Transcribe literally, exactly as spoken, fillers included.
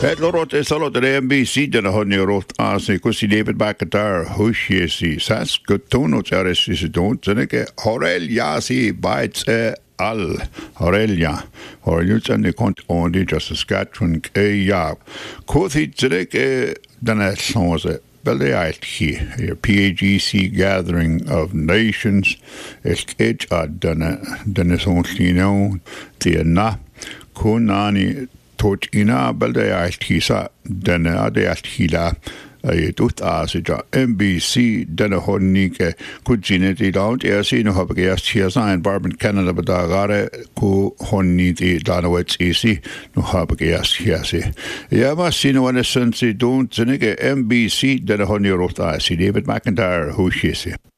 Het lorot is al de M B C den hon ni rot as ni kusi David Bakatar hushie si sas gutono chares is don't zenike horel ja si bites all Aurelia or Newton de Cont on the just Saskatchewan e ja kothi zenike den a sonze Belde Aitki, a P A G C gathering of nations, es edge ad dana danis onlino, the na kunani tot ina belde Aitki sa dana ade Aitkila, a tut asija M B C dana honike kujine di down, er si no habe erst hier sein, Barben Canada bedagare ku honni di danowets easy, no habe erst hier si. Ja, was si no eine sensi don't zinige M B C dana honni rot asi, David McIntyre, who she si.